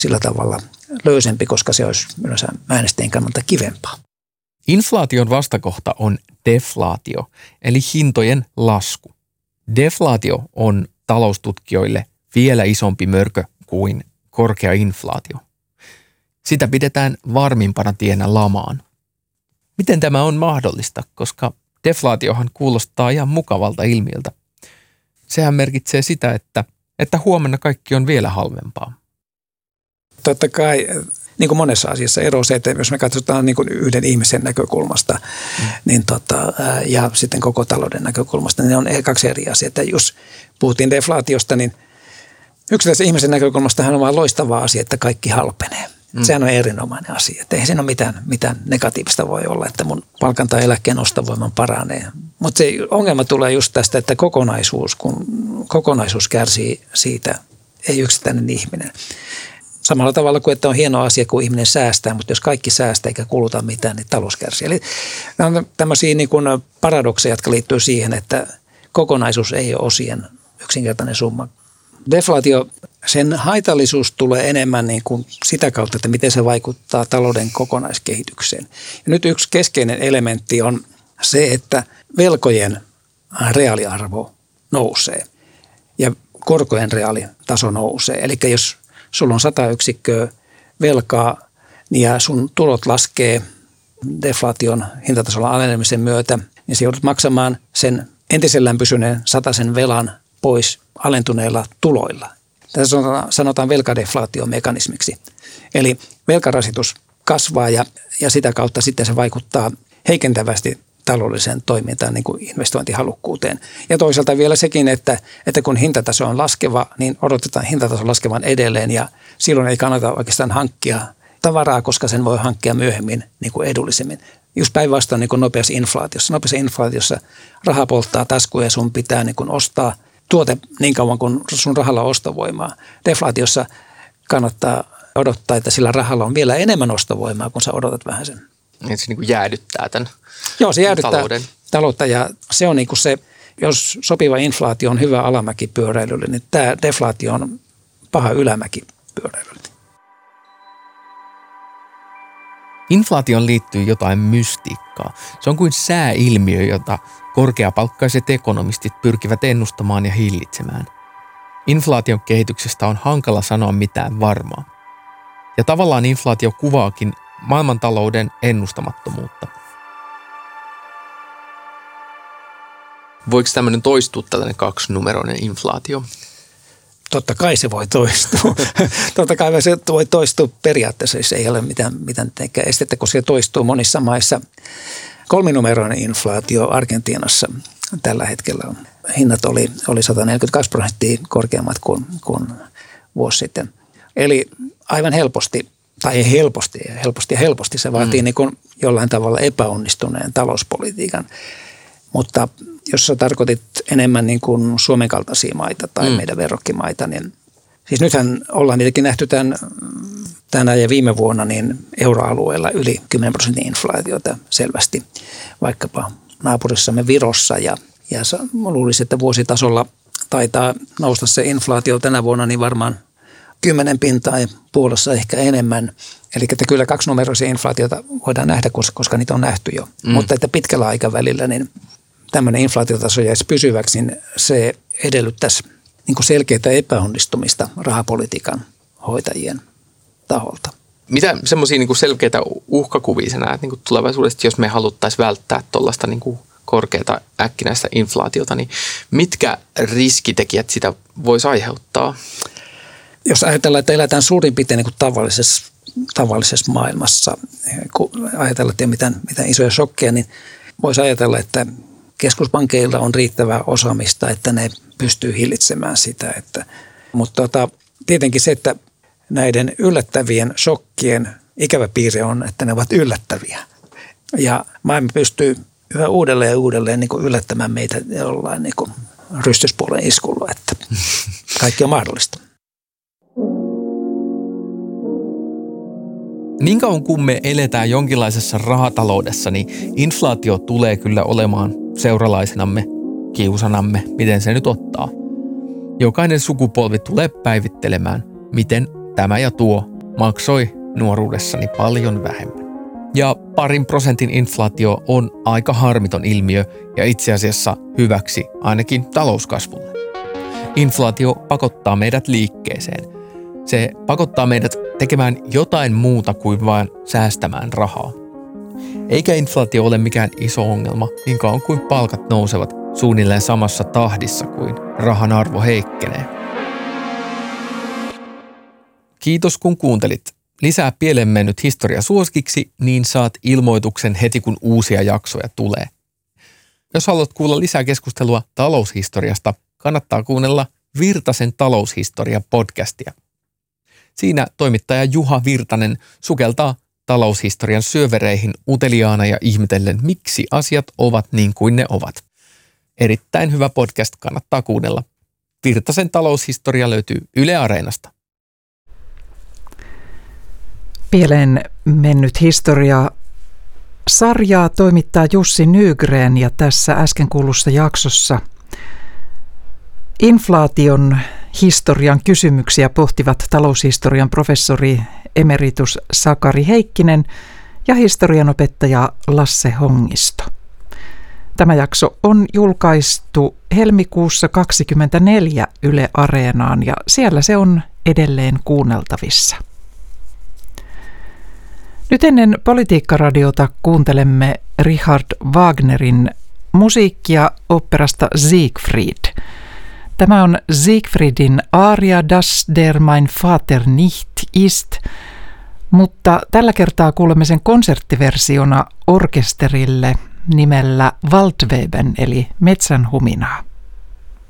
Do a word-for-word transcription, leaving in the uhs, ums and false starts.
sillä tavalla löysempi, koska se olisi yleensä äänestäjien kannalta kivempaa. Inflaation vastakohta on deflaatio, eli hintojen lasku. Deflaatio on taloustutkijoille vielä isompi mörkö kuin korkea inflaatio. Sitä pidetään varmimpana tienä lamaan. Miten tämä on mahdollista, koska deflaatiohan kuulostaa ihan mukavalta ilmiöltä. Sehän merkitsee sitä, että, että huomenna kaikki on vielä halvempaa. Totta kai, niin kuin monessa asiassa ero se, että jos me katsotaan niin kuin yhden ihmisen näkökulmasta mm. niin tota, ja sitten koko talouden näkökulmasta, niin ne on kaksi eri asiaa. Että jos puhuttiin deflaatiosta, niin yksittäisen ihmisen näkökulmastahan on vaan loistava asia, että kaikki halpenee. Mm. Sehän on erinomainen asia. Että eihän siinä ole mitään, mitään negatiivista voi olla, että mun palkan tai eläkkeen ostovoiman paranee. Mutta se ongelma tulee just tästä, että kokonaisuus, kun kokonaisuus kärsii siitä, ei yksittäinen ihminen. Samalla tavalla kuin, että on hieno asia, kun ihminen säästää, mutta jos kaikki säästää eikä kuluta mitään, niin talous kärsii. Eli nämä on tämmöisiä niin kuin paradokseja, jotka liittyy siihen, että kokonaisuus ei ole osien yksinkertainen summa. Deflaatio, sen haitallisuus tulee enemmän niin kuin sitä kautta, että miten se vaikuttaa talouden kokonaiskehitykseen. Ja nyt yksi keskeinen elementti on se, että velkojen reaaliarvo nousee ja korkojen reaalitaso nousee. Eli jos sulla on sata yksikköä velkaa ja sun tulot laskee deflaation hintatasolla alenemisen myötä, niin sä joudut maksamaan sen entisellään pysyneen sataisen velan pois alentuneilla tuloilla. Tässä sanotaan velkadeflaatiomekanismiksi. Eli velkarasitus kasvaa ja, ja sitä kautta sitten se vaikuttaa heikentävästi taloudelliseen toimintaan, niin kuin investointihalukkuuteen. Ja toisaalta vielä sekin, että, että kun hintataso on laskeva, niin odotetaan hintatason laskevan edelleen ja silloin ei kannata oikeastaan hankkia tavaraa, koska sen voi hankkia myöhemmin niin kuin edullisemmin. Just päinvastoin niin kuin nopeassa inflaatiossa. Nopeassa inflaatiossa raha polttaa taskuja ja sun pitää niin kuin ostaa tuote niin kauan kuin sun rahalla on ostovoimaa. Deflaatiossa kannattaa odottaa, että sillä rahalla on vielä enemmän ostovoimaa, kun sä odotat vähän sen. Että se niin kuin jäädyttää tämän Joo, se jäädyttää talouden. taloutta ja se on niin kuin se, jos sopiva inflaatio on hyvä alamäki pyöräilylle, niin tämä deflaatio on paha ylämäki pyöräilylle. Inflaatioon liittyy jotain mystiikkaa. Se on kuin sääilmiö, jota korkeapalkkaiset ekonomistit pyrkivät ennustamaan ja hillitsemään. Inflaation kehityksestä on hankala sanoa mitään varmaa. Ja tavallaan inflaatio kuvaakin maailmantalouden ennustamattomuutta. Voiko tämmöinen toistua, tällainen kaksinumeroinen inflaatio? Totta kai se voi toistua. Totta kai se voi toistua periaatteessa, jos ei ole mitään, mitään estettä, kun se toistuu monissa maissa. Kolminumeroinen inflaatio Argentiinassa tällä hetkellä on. Hinnat oli, oli sata neljäkymmentäkaksi prosenttia korkeammat kuin, kuin vuosi sitten. Eli aivan helposti, tai ei helposti, helposti ja helposti se vaatii mm. niin kuin jollain tavalla epäonnistuneen talouspolitiikan. Mutta jos sä tarkoitit enemmän niin kuin Suomen kaltaisia maita tai mm. meidän verrokkimaita, niin siis nythän ollaan niitäkin nähty tämän, tänä ja viime vuonna niin euroalueella yli kymmenen prosentin inflaatiota selvästi, vaikkapa naapurissamme Virossa. Ja, ja luulisin, että vuositasolla taitaa nousta se inflaatio tänä vuonna niin varmaan kymmenen pintaa ja Puolassa ehkä enemmän. Eli että kyllä kaksinumeroisia inflaatiota voidaan nähdä, koska, koska niitä on nähty jo. Mm. Mutta että pitkällä aikavälillä niin tämmöinen inflaatiotaso jäisi pysyväksi, niin se edellyttäisi niin kuin selkeää epäonnistumista rahapolitiikan hoitajien taholta. Mitä semmoisia niin kuin selkeitä uhkakuvia sä näet niin kuin tulevaisuudesta, jos me haluttaisiin välttää tuollaista niin kuin korkeata äkkinäistä inflaatiota, niin mitkä riskitekijät sitä voisi aiheuttaa? Jos ajatellaan, että eletään suurin piirtein niin kuin tavallisessa, tavallisessa maailmassa, kun ajatellaan, että ei ole mitään, mitään isoja shokkeja, niin voisi ajatella, että keskuspankeilla on riittävää osaamista, että ne pystyy hillitsemään sitä. Että, mutta tota, tietenkin se, että näiden yllättävien shokkien ikävä piirre on, että ne ovat yllättäviä. Ja maailma pystyy yhä uudelleen ja uudelleen niin kuin yllättämään meitä jollain niin kuin rystyspuolen iskulla, että kaikki on mahdollista. Niin kauan kun me eletään jonkinlaisessa rahataloudessa, niin inflaatio tulee kyllä olemaan seuralaisenamme, kiusanamme, miten se nyt ottaa. Jokainen sukupolvi tulee päivittelemään, miten tämä ja tuo maksoi nuoruudessani paljon vähemmän. Ja parin prosentin inflaatio on aika harmiton ilmiö ja itse asiassa hyväksi ainakin talouskasvulle. Inflaatio pakottaa meidät liikkeeseen. Se pakottaa meidät tekemään jotain muuta kuin vain säästämään rahaa. Eikä inflaatio ole mikään iso ongelma niin kauan kuin palkat nousevat suunnilleen samassa tahdissa kuin rahan arvo heikkenee. Kiitos kun kuuntelit. Lisää pieleen mennyt historia suosikiksi, niin saat ilmoituksen heti kun uusia jaksoja tulee. Jos haluat kuulla lisää keskustelua taloushistoriasta, kannattaa kuunnella Virtasen taloushistoria-podcastia. Siinä toimittaja Juha Virtanen sukeltaa taloushistorian syövereihin uteliaana ja ihmetellen, miksi asiat ovat niin kuin ne ovat. Erittäin hyvä podcast, kannattaa kuunnella. Virtasen taloushistoria löytyy Yle Areenasta. Pieleen mennyt historia sarjaa toimittaa Jussi Nygren ja tässä äsken kuulussa jaksossa inflaation historian kysymyksiä pohtivat taloushistorian professori emeritus Sakari Heikkinen ja historianopettaja Lasse Hongisto. Tämä jakso on julkaistu helmikuussa kaksikymmentäneljä Yle Areenaan ja siellä se on edelleen kuunneltavissa. Nyt ennen Politiikkaradiota kuuntelemme Richard Wagnerin musiikkia oopperasta Siegfried. Tämä on Siegfriedin aria Das der mein Vater nicht ist, mutta tällä kertaa kuulemme sen konserttiversiona orkesterille nimellä Waldweben eli metsänhuminaa.